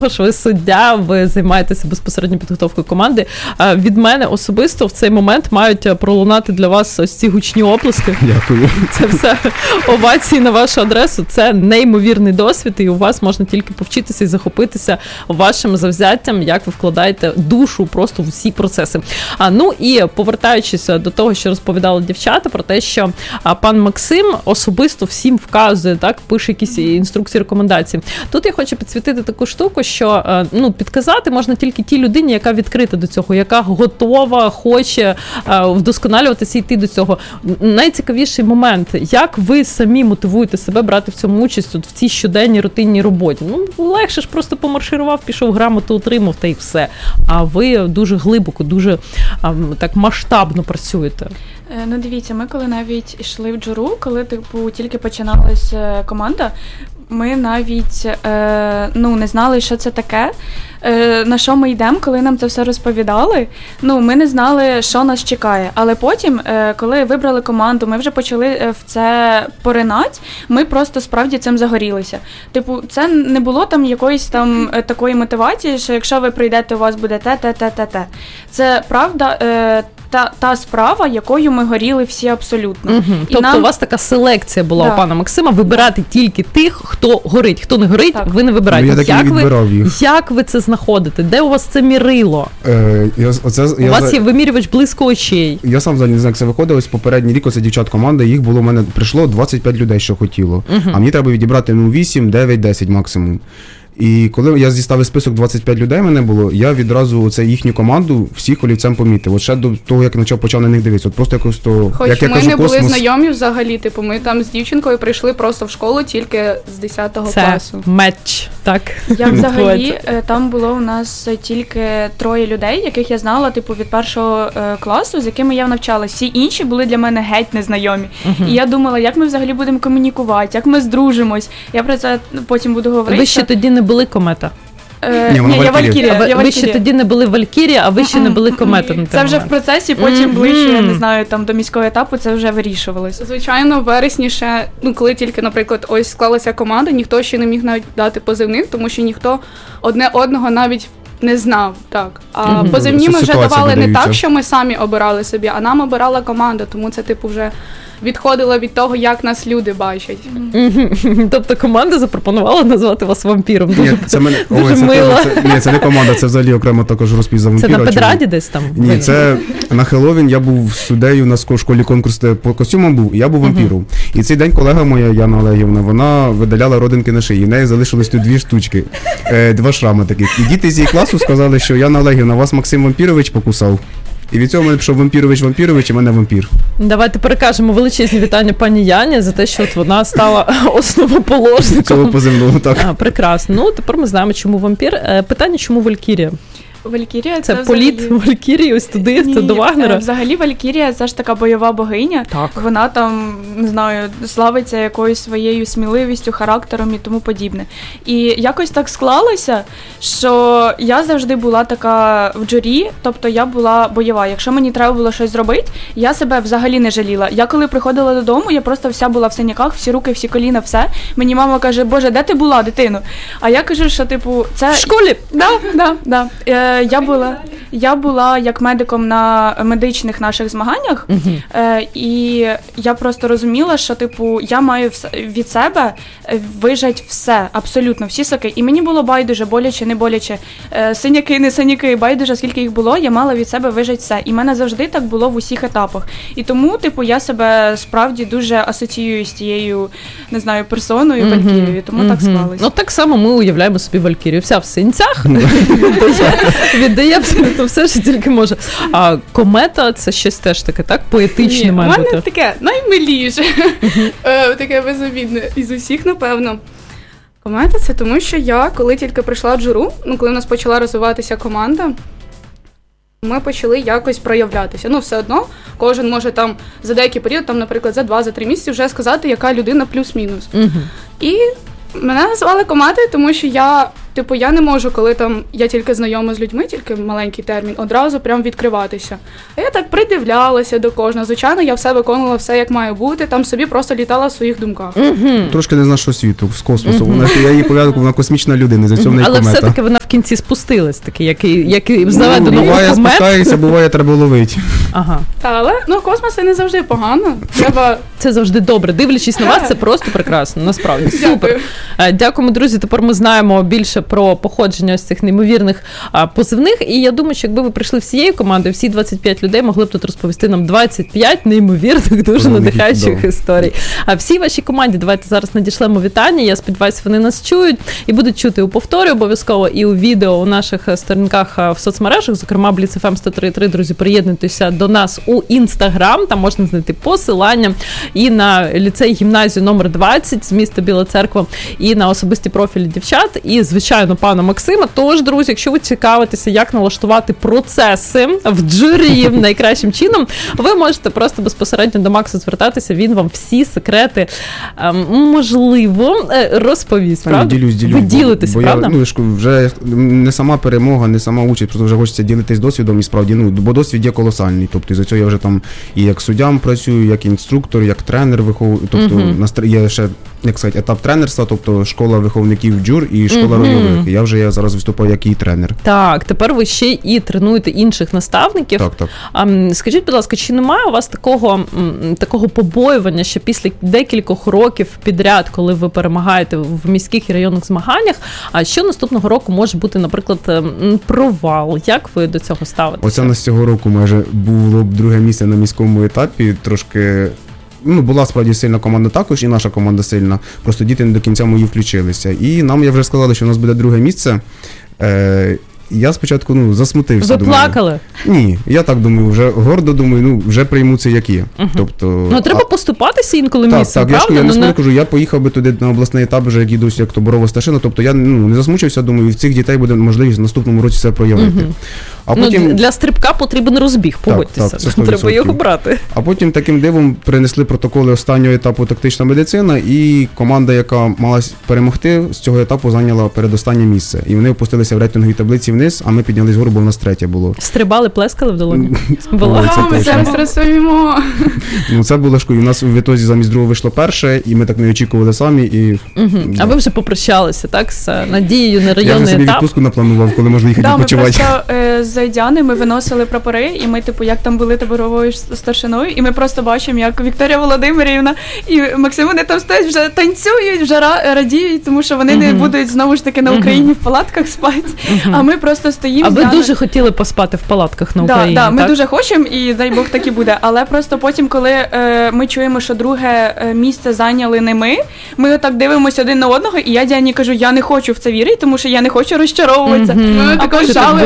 що ви суддя, ви займаєтеся безпосередньо підготовкою команди. Від мене особисто в цей момент мають пролунати для вас ось ці гучні оплески. Дякую. Це все овації на вашу адресу. Це неймовірний досвід, і у вас можна тільки повчитися і захопитися вашим завзяттям, як ви вкладаєте душу просто в усі процеси. Ну і повертаючись до того, що розповідали дівчата, про те, що пан Максим особисто всім вказує, так, пише якісь інструкції, рекомендації. Тут я хочу підсвітити таку штуку, що підказати можна тільки тій людині, яка відкрита до цього, яка готова, хоче вдосконалюватися і йти до цього. Найцікавіший момент, як ви самі мотивуєте себе брати в цьому участь в цій щоденній рутинній роботі. Легше ж просто помарширував, пішов, грамоту отримав, та й все. А ви дуже глибоко, дуже так масштабно працюєте. Дивіться, ми коли навіть йшли в джуру, коли тільки починалась команда, ми навіть не знали, що це таке, на що ми йдемо, коли нам це все розповідали. Ми не знали, що нас чекає. Але потім, коли вибрали команду, ми вже почали в це поринати, ми просто справді цим загорілися. Це не було там якоїсь там такої мотивації, що якщо ви прийдете, у вас буде те. Це правда та справа, якою ми горіли всі абсолютно. Угу. Тобто у вас така селекція була у пана Максима, вибирати тільки тих, хто горить. Хто не горить, ви не вибираєте. Як ви це знаходите? Де у вас це мірило? У вас є вимірювач блиску очей. Я сам взагалі не знаю, як це виходить. Ось попередній рік, оце дівчат команда, їх було, у мене прийшло 25 людей, що хотіло. А мені треба відібрати 8, 9, 10 максимум. І коли я зіставив список 25 людей мене було, я відразу їхню команду всіх олівцем помітив. От ще до того, як почав на них дивитися. От просто якось то, хоч як я ми кажу, не були знайомі взагалі, ми там з дівчинкою прийшли просто в школу тільки з 10 класу. Це матч, так? Я взагалі, там було у нас тільки 3 людей, яких я знала, від першого класу, з якими я навчалась. Всі інші були для мене геть незнайомі. І я думала, як ми взагалі будемо комунікувати, як ми здружимось. Я про це потім буду говорити. Ви ще тоді не були Комета? Ні, я Валькірія. Ви ще тоді не були Валькірія, а ви ще не були Комета. Це вже в процесі, потім ближче, я не знаю, там до міського етапу це вже вирішувалося. Звичайно, в вересні ще, коли тільки, наприклад, ось склалася команда, ніхто ще не міг навіть дати позивних, тому що ніхто одне одного навіть не знав, так. А позивні ми вже давали не так, що ми самі обирали собі, а нам обирала команда, тому це, вже відходило від того, як нас люди бачать. Тобто команда запропонувала назвати вас вампіром. Дуже мило. Ні, це не команда, це взагалі окремо також розпис за вампіра. Це на педраді десь там? Ні, це на Хеллоуін я був суддею на школі конкурс по костюмам був, і я був вампіром. І цей день колега моя, Яна Олегівна, вона видаляла родинки на шиї. В неї залишилось тут 2 штучки, 2 шрами таких. І діти з її класу сказали, що Яна Олегівна, вас Максим Вампірович покусав. І від цього в мене пішов Вампірович, і мене вампір. Давайте перекажемо величезні вітання пані Яні за те, що вона стала основоположником. Цього позивного, так. Прекрасно. Тепер ми знаємо, чому вампір. Питання, чому Валькірія? Валькірія це політ Валькірії ось туди, це до Вагнера? Взагалі Валькірія це ж така бойова богиня. Так. Вона там, не знаю, славиться якоюсь своєю сміливістю, характером і тому подібне. І якось так склалося, що я завжди була така в джурі, тобто я була бойова. Якщо мені треба було щось зробити, я себе взагалі не жаліла. Я коли приходила додому, я просто вся була в синяках, всі руки, всі коліна, все. Мені мама каже: "Боже, де ти була, дитино?" А я кажу, що це... В школі? Да. Я була як медиком на медичних наших змаганнях, і я просто розуміла, що я маю від себе вижать все, абсолютно всі соки. І мені було байдуже, боляче, не боляче, синяки, не синяки, байдуже, скільки їх було, я мала від себе вижать все. І в мене завжди так було в усіх етапах. І тому, я себе справді дуже асоціюю з тією, не знаю, персоною Валькірією, тому так склалось. Так само ми уявляємо собі Валькірію. Вся в синцях, віддає абсолютно все, що тільки може. А Комета – це щось теж таке, так? Поетичне має бути. У мене таке наймиліше, таке безобідне із усіх, напевно. Комета – це тому, що я, коли тільки прийшла в джуру, коли у нас почала розвиватися команда, ми почали якось проявлятися. Все одно, кожен може там за деякий період, наприклад, за 2-3 місяці вже сказати, яка людина плюс-мінус. І мене назвали Кометою, тому що я Типу, я не можу, коли там я тільки знайома з людьми, тільки маленький термін, одразу прям відкриватися. А я так придивлялася до кожного. Звичайно, я все виконувала все, як має бути, там собі просто літала в своїх думках. Трошки не з нашого світу, з космосу. Я її пов'язку, вона космічна людина, за цього в неї комета. Але все-таки вона в кінці спустилась, таки, як і в заведеному буває, комет. спускається, буває, треба ловити. Ага. Але, космос це не завжди погано. Треба... Це завжди добре. Дивлячись на вас, це просто прекрасно, насправді. Супер. Дякуємо, друзі. Тепер ми знаємо більше про походження ось цих неймовірних позивних. І я думаю, що якби ви прийшли всією командою, всі 25 людей могли б тут розповісти нам 25 неймовірних, дуже надихаючих історій. А всій вашій команді давайте зараз надішлемо вітання. Я сподіваюся, вони нас чують і будуть чути у повторі обов'язково і у відео у наших сторінках в соцмережах, зокрема Blitz FM 103.3. Друзі, приєднуйтеся до нас у Instagram, там можна знайти посилання і на ліцей-гімназію номер 20 з міста Біла Церква, і на особисті профілі дівчат, і, звичайно, пана Максима. Тож, друзі, якщо ви цікавитеся, як налаштувати процеси в джурі найкращим чином, ви можете просто безпосередньо до Макса звертатися, він вам всі секрети, можливо, розповість, правда? Ділюсь. Ви ділитесь, правда? Вже не сама перемога, не сама участь, просто вже хочеться ділитись досвідом, і справді, бо досвід є колосальний, тобто за цього я вже там і як суддям працюю, як інструктор, як тренер виховую, тобто є ще, як сказати, етап тренерства, тобто школа виховників джур і школа рольових. Я зараз виступаю як і тренер. Так, тепер ви ще і тренуєте інших наставників. Так. Скажіть, будь ласка, чи немає у вас такого побоювання, що після декількох років підряд, коли ви перемагаєте в міських і районних змаганнях, а що наступного року може бути, наприклад, провал? Як ви до цього ставитеся? Оце на цього року майже було б друге місце на міському етапі, трошки... була справді сильна команда також, і наша команда сильна. Просто діти не до кінця мої включилися. І нам вже сказали, що у нас буде друге місце. Я спочатку засмутився. Ви плакали? Ні, я так думаю, вже гордо думаю, вже прийму це як є. Тобто, треба поступатися інколи місцем, правда? Так, я не кажу, я поїхав би туди на обласний етап, вже як їду, як тоборова старшина, тобто я не засмучився, думаю, в цих дітей буде можливість в наступному році це проявити. А потім... для стрибка потрібен розбіг, погодьтеся, треба його брати. А потім таким дивом принесли протоколи останнього етапу тактична медицина, і команда, яка мала перемогти, з цього етапу зайняла передостаннє місце. І вони опустилися в рейтинговій таблиці вниз, а ми піднялись вгору, бо в нас третє було. Стрибали, плескали в долоні? Ми зараз розповімо. Це було шкода. У нас в ітозі замість другого вийшло перше, і ми так не очікували самі. А ви вже попрощалися, так, з надією на районний етап? Я вже собі відпустку напланував, коли можна їхати відпочивати. З Айдяни ми виносили прапори, і ми, як там були таборовою старшиною, і ми просто бачимо, як Вікторія Володимирівна і Максим, вони там стоять, вже танцюють, вже радіють, тому що вони не будуть знову ж таки на Україні в палатках спати, а ми просто стоїмо. А ви дуже хотіли поспати в палатках на Україні, так? Так, ми дуже хочемо, і дай Бог так і буде, але просто потім, коли ми чуємо, що друге місце зайняли не ми отак дивимося один на одного, і я Діані кажу, я не хочу в це вірити, тому що я не хочу розчаровуватися. Ми також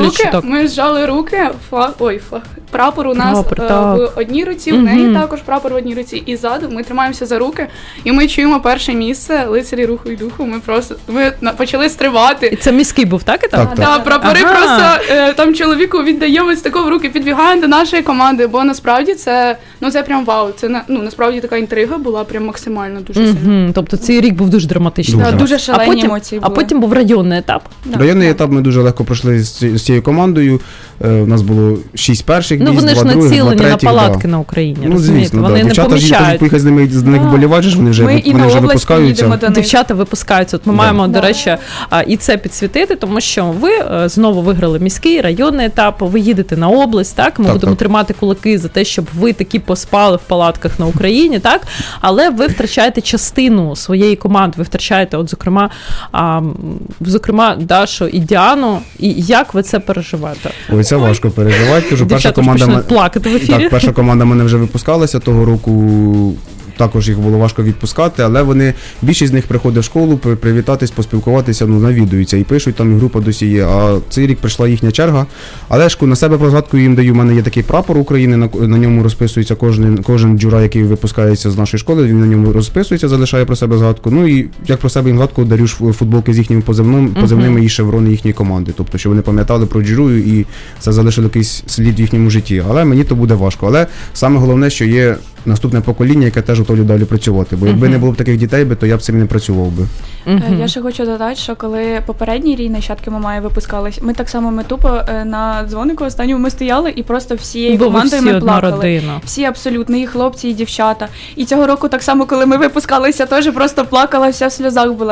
зжали руки, прапор у нас в одній руці, в неї також прапор в одній руці, і ззаду ми тримаємося за руки, і ми чуємо перше місце, лицарі руху і духу, ми почали стрибати. І це міський був, так? Так, прапори просто, там чоловіку віддаємо з такого в руки, підбігаємо до нашої команди, бо насправді це прям вау, це насправді така інтрига була прям максимально дуже сильна. Тобто цей рік був дуже драматичний. Дуже шалені емоції були. А потім був районний етап. Районний етап ми дуже легко пройшли з цією командою. У нас було 6 перших місць, 2 других, 2 третіх. Вони ж націлені на палатки на Україні, розумієте? Вони не помічають. Дівчата ж поїхати з них болівати, вони вже випускаються. Дівчата випускаються. От ми маємо, до речі, і це підсвітити, тому що ви знову виграли міський, районний етап, ви їдете на область, так? Ми будемо тримати кулаки за те, щоб ви таки поспали в палатках на Україні, так? Але ви втрачаєте частину своєї команди, ви втрачаєте, от, зокрема, Дашу і Діану. І як ви це переживаєте? Це важко переживати. Кажу, плакати в ефірі. Так, перша команда мене вже випускалася того року. Також їх було важко відпускати, але більшість з них приходить в школу, привітатись, поспілкуватися, навідуються і пишуть, там і група досі є. А цей рік прийшла їхня черга. Але на себе про згадку їм даю, у мене є такий прапор України, на ньому розписується кожен джура, який випускається з нашої школи, він на ньому розписується, залишає про себе згадку. І як про себе їм згадку, дарю футболки з їхніми позивними і шеврони їхньої команди. Тобто, щоб вони пам'ятали про джуру і це залишило якийсь слід в їхньому житті. Але мені то буде важко. Але саме головне, що є наступне покоління, яке теж готові далі працювати. Бо якби не було б таких дітей, то я б цим не працював би. Я ще хочу додати, що коли попередній рік «Нащадки Мамаї» випускались, ми так само тупо на дзвонику останньому ми стояли і просто всією командою ми плакали. Родина. Всі абсолютно, і хлопці, і дівчата. І цього року так само, коли ми випускалися, теж просто плакала, вся в сльозах була.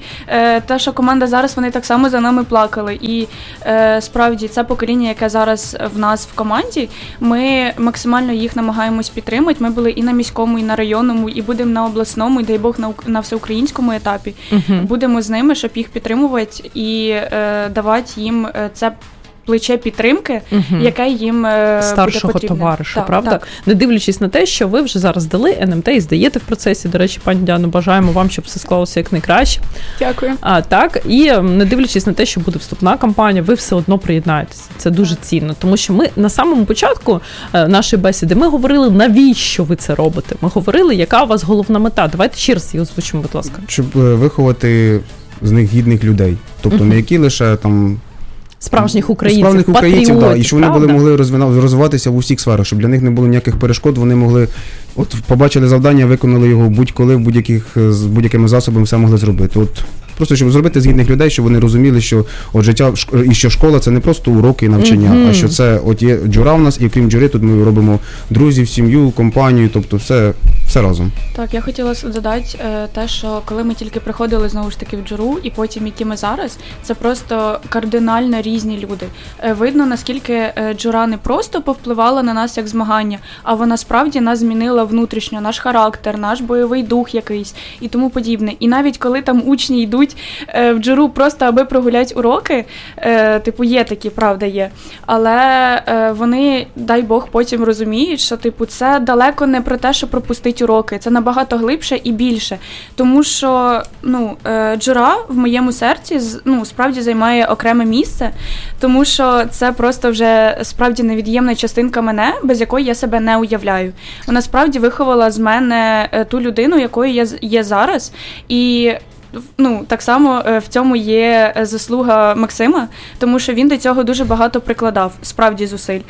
Та, що команда зараз, вони так само за нами плакали. І справді це покоління, яке зараз в нас в команді, ми максимально їх намагаємось підтримати. Ми були і на міському, і на районному, і будемо на обласному, і дай Бог на всеукраїнському етапі. Будемо з ними, щоб їх підтримувати і давати їм це плече підтримки, яке їм старшого буде товариша, правда? Так. Не дивлячись на те, що ви вже зараз здали НМТ і здаєте в процесі. До речі, пані Діано, бажаємо вам, щоб все склалося як найкраще. Дякую. Так, і не дивлячись на те, що буде вступна кампанія, ви все одно приєднаєтеся. Це дуже цінно, тому що ми на самому початку нашої бесіди, ми говорили, навіщо ви це робите. Ми говорили, яка у вас головна мета. Давайте ще раз її озвучимо, будь ласка. Щоб виховати з них гідних людей. Тобто не які лише там справжніх українців, патріотів, і щоб вони могли розвиватися в усіх сферах, щоб для них не було ніяких перешкод, вони могли, побачили завдання, виконали його будь-коли, з будь-якими засобами все могли зробити. Просто щоб зробити з гідних людей, щоб вони розуміли, що життя і що школа це не просто уроки і навчання, а що це є джура в нас, і крім джури тут ми робимо друзів, сім'ю, компанію, тобто все разом. Так, я хотіла додати те, що коли ми тільки приходили знову ж таки в джуру, і потім які ми зараз, це просто кардинально різні люди. Видно, наскільки джура не просто повпливала на нас як змагання, а вона справді нас змінила внутрішньо, наш характер, наш бойовий дух якийсь і тому подібне. І навіть коли там учні йдуть в джуру просто аби прогуляти уроки, є такі, правда, є. Але вони, дай Бог, потім розуміють, що це далеко не про те, що пропустити уроки. Це набагато глибше і більше. Тому що джура в моєму серці справді займає окреме місце, тому що це просто вже справді невід'ємна частинка мене, без якої я себе не уявляю. Вона справді виховала з мене ту людину, якою я є зараз. І так само в цьому є заслуга Максима, тому що він до цього дуже багато прикладав, справді, зусиль.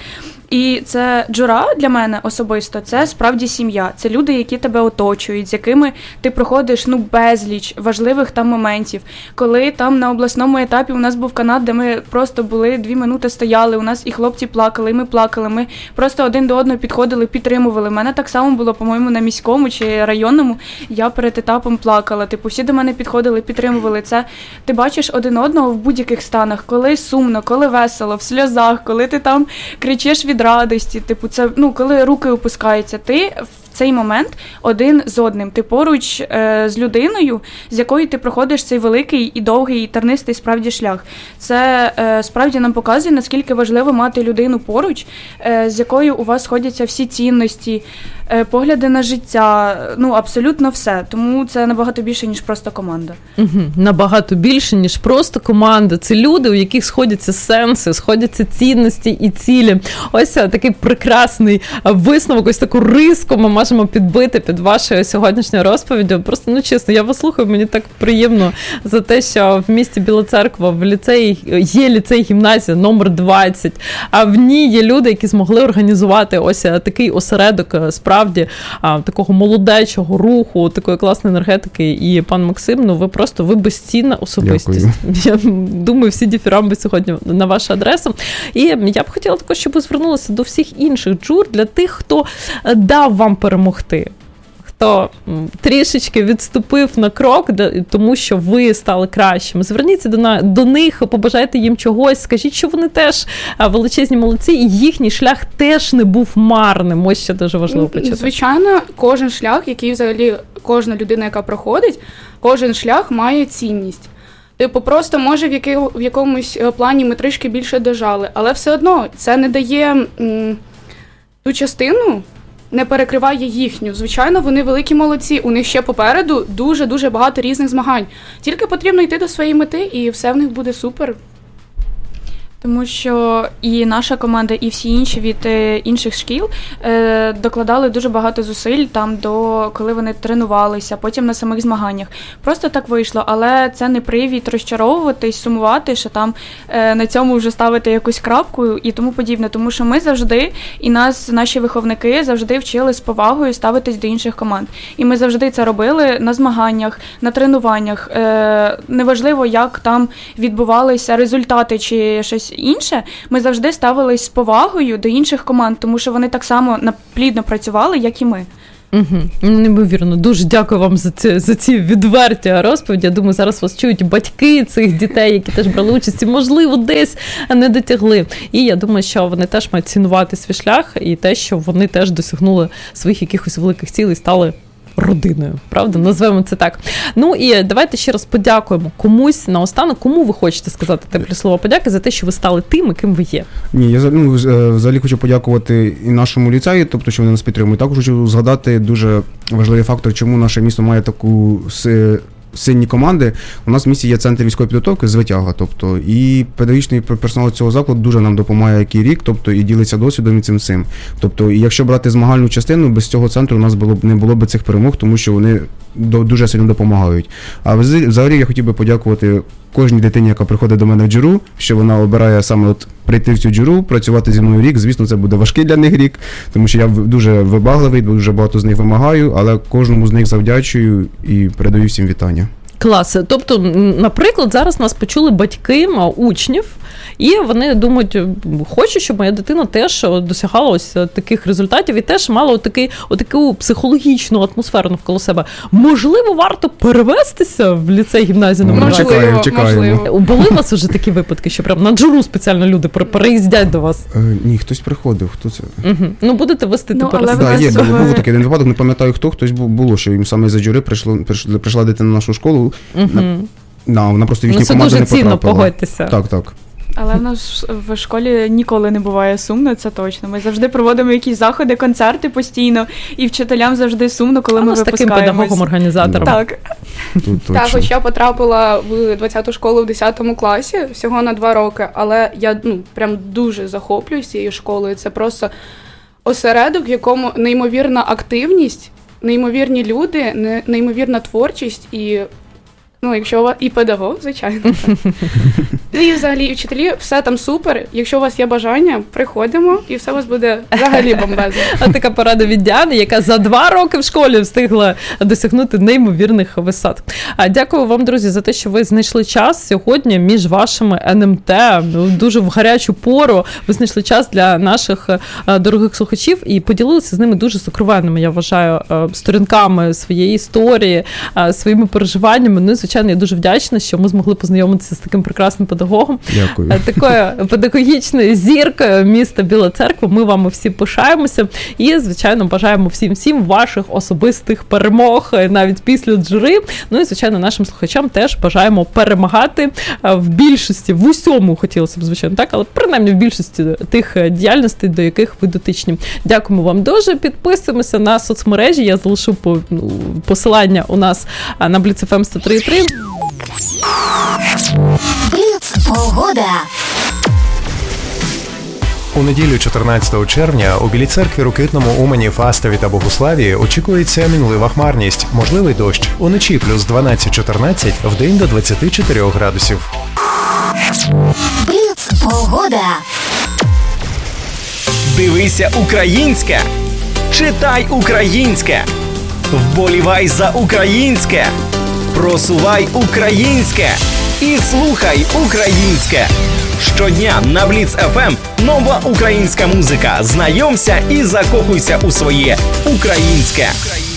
І це джура для мене особисто, це справді сім'я. Це люди, які тебе оточують, з якими ти проходиш безліч важливих там моментів. Коли там на обласному етапі у нас був канат, де ми просто були 2 минути стояли, у нас і хлопці плакали, і ми плакали, ми просто один до одного підходили, підтримували. У мене так само було, по-моєму, на міському чи районному, я перед етапом плакала. Всі до мене підходили, підтримували. Це ти бачиш один одного в будь-яких станах, коли сумно, коли весело, в сльозах, коли ти там кричиш від радості, це, коли руки опускаються, ти в цей момент один з одним. Ти поруч з людиною, з якою ти проходиш цей великий і довгий, і тернистий справді шлях. Це справді нам показує, наскільки важливо мати людину поруч, з якою у вас сходяться всі цінності, погляди на життя, абсолютно все. Тому це набагато більше, ніж просто команда. Набагато більше, ніж просто команда. Це люди, у яких сходяться сенси, сходяться цінності і цілі. Ось такий прекрасний висновок, ось таку риску ми можемо підбити під вашою сьогоднішньою розповіддю. Просто, чесно, я вас слухаю, мені так приємно за те, що в місті Біла Церква в ліцеї є ліцей-гімназія номер 20, а в ній є люди, які змогли організувати ось такий осередок справді такого молодечого руху, такої класної енергетики. І пан Максим, ви безцінна особистість. Дякую. Я думаю, всі дифірамби сьогодні на вашу адресу. І я б хотіла також, щоб ви звернулися до всіх інших джур, для тих, хто дав вам перемогти, хто трішечки відступив на крок, тому що ви стали кращими. Зверніться до них, побажайте їм чогось, скажіть, що вони теж величезні молодці, і їхній шлях теж не був марним. Ось що дуже важливо почути. Звичайно, кожен шлях, який взагалі кожна людина, яка проходить, кожен шлях має цінність. Просто, може, в якомусь плані ми трішки більше дожали, але все одно це не дає ту частину, не перекриває їхню. Звичайно, вони великі молодці, у них ще попереду дуже-дуже багато різних змагань. Тільки потрібно йти до своєї мети, і все в них буде супер. Тому що і наша команда, і всі інші від інших шкіл докладали дуже багато зусиль там коли вони тренувалися, потім на самих змаганнях. Просто так вийшло, але це не привід розчаровуватись, сумувати, що там на цьому вже ставити якусь крапку і тому подібне. Тому що ми завжди, і наші виховники завжди вчили з повагою ставитись до інших команд. І ми завжди це робили на змаганнях, на тренуваннях. Неважливо, як там відбувалися результати чи щось інше, ми завжди ставились з повагою до інших команд, тому що вони так само плідно працювали, як і ми. Неймовірно. Дуже дякую вам за ці відверті розповіді. Я думаю, зараз вас чують батьки цих дітей, які теж брали участь і, можливо, десь не дотягли. І я думаю, що вони теж мають цінувати свій шлях і те, що вони теж досягнули своїх якихось великих цілей, стали родиною, правда? Назвемо це так. Ну і давайте ще раз подякуємо комусь наостанок. Кому ви хочете сказати теплі слова подяки за те, що ви стали тим, ким ви є? Ні, я взагалі хочу подякувати і нашому ліцею, тобто, що вони нас підтримують. Також хочу згадати дуже важливий фактор, чому наше місто має таку сильні команди. У нас в місті є центр військової підготовки «Звитяга», тобто, і педагогічний персонал цього закладу дуже нам допомагає який рік, тобто, і ділиться досвідом і цим всім. Тобто, і якщо брати змагальну частину, без цього центру у нас не було б цих перемог, тому що вони дуже сильно допомагають. А взагалі я хотів би подякувати кожній дитині, яка приходить до мене в джуру, що вона обирає саме прийти в цю джуру, працювати зі мною рік. Звісно, це буде важкий для них рік, тому що я дуже вибагливий, дуже багато з них вимагаю, але кожному з них завдячую і передаю всім вітання. Клас. Тобто, наприклад, зараз нас почули батьки учнів, і вони думають, хочу, щоб моя дитина теж досягала ось таких результатів і теж мала отаку психологічну атмосферу навколо себе. Можливо, варто перевестися в ліцей гімназію номер 2? Чекаємо. Були у вас вже такі випадки, що прям на джуру спеціально люди переїздять до вас? Ні, хтось приходив. Хто це? Ну, будете вести тепер. Був такий один випадок, не пам'ятаю хтось було, що їм саме за джури прийшла дитина на нашу школу. Вона просто в їхню команду не потрапила. Це дуже цінно, погодьтеся. Так. Але в нас в школі ніколи не буває сумно, це точно. Ми завжди проводимо якісь заходи, концерти постійно, і вчителям завжди сумно, коли ми випускаємось. З таким педагогом-організатором. Так. Так, хоч я потрапила в 20-ту школу в 10 класі, всього на 2 роки, але я прям дуже захоплююсь цією школою. Це просто осередок, в якому неймовірна активність, неймовірні люди, неймовірна творчість і, якщо у вас і педагог, звичайно. І взагалі і вчителі, все там супер. Якщо у вас є бажання, приходимо, і все у вас буде взагалі бомбезно. А така порада від Діани, яка за 2 роки в школі встигла досягнути неймовірних висот. Дякую вам, друзі, за те, що ви знайшли час сьогодні між вашими НМТ. Дуже в гарячу пору ви знайшли час для наших дорогих слухачів і поділилися з ними дуже сокровенними, я вважаю, сторінками своєї історії, своїми переживаннями. Ну, звичайно, я дуже вдячна, що ми змогли познайомитися з таким прекрасним педагогом. Дякую. Такою педагогічною зіркою міста Біла Церква. Ми вами всі пишаємося і, звичайно, бажаємо всім ваших особистих перемог навіть після джури. Ну і, звичайно, нашим слухачам теж бажаємо перемагати в більшості, в усьому хотілося б, звичайно, так, але принаймні в більшості тих діяльностей, до яких ви дотичні. Дякуємо вам дуже. Підписуємося на соцмережі. Я залишу посилання у нас на Blitz FM 103.3. Бліц погода. У неділю 14 червня у Білій Церкві, Рокитному, Умані, Фастові та Богуславі очікується мінлива хмарність, можливий дощ. Уночі плюс 12-14, вдень до 24 градусів. Бліц погода. Дивися українське, читай українське, вболівай за українське, просувай українське і слухай українське. Щодня на Blitz FM нова українська музика. Знайомся і закохуйся у своє українське.